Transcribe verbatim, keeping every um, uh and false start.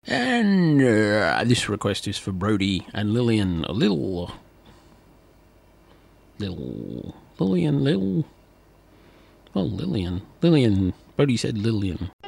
And uh, this request is for Brody and Lillian. A little. Little. Lillian, Lil. Oh, Lillian. Lillian. Brody said Lillian.